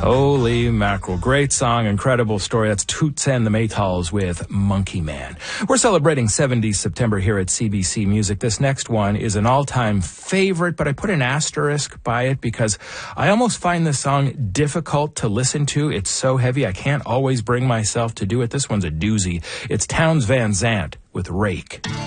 Holy mackerel. Great song, incredible story. That's Toots and the Maytals with Monkey Man. We're celebrating 70s September here at CBC Music. This next one is an all-time favorite, but I put an asterisk by it because I almost find this song difficult to listen to. It's so heavy, I can't always bring myself to do it. This one's a doozy. It's Townes Van Zandt with Rake.